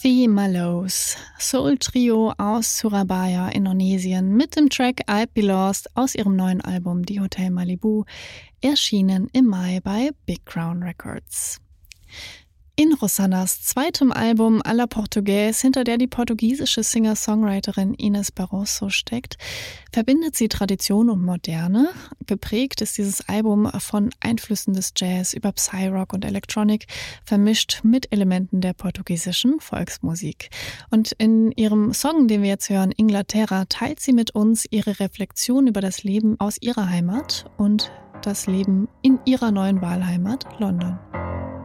Sophie Mallows, Soul-Trio aus Surabaya, Indonesien, mit dem Track I'd Be Lost aus ihrem neuen Album Die Hotel Malibu, erschienen im Mai bei Big Crown Records. In Rosannas zweitem Album A la Portuguese, hinter der die portugiesische Singer-Songwriterin Inês Barroso steckt, verbindet sie Tradition und Moderne. Geprägt ist dieses Album von Einflüssen des Jazz über Psy-Rock und Electronic, vermischt mit Elementen der portugiesischen Volksmusik. Und in ihrem Song, den wir jetzt hören, Inglaterra, teilt sie mit uns ihre Reflexion über das Leben aus ihrer Heimat und das Leben in ihrer neuen Wahlheimat London.